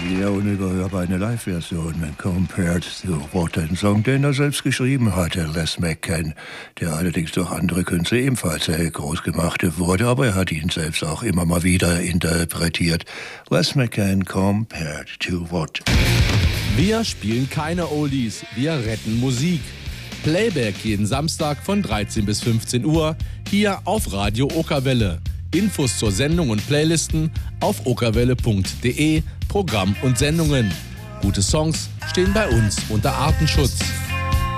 Ja, unüberhörbar eine Live-Version, Compared to What, ein Song, den er selbst geschrieben hatte, Les McCann, der allerdings durch andere Künstler ebenfalls groß gemacht wurde, aber er hat ihn selbst auch immer mal wieder interpretiert. Les McCann, Compared to What. Wir spielen keine Oldies, wir retten Musik. Playback jeden Samstag von 13 bis 15 Uhr, hier auf Radio Okerwelle. Infos zur Sendung und Playlisten auf okerwelle.de, Programm und Sendungen. Gute Songs stehen bei uns unter Artenschutz.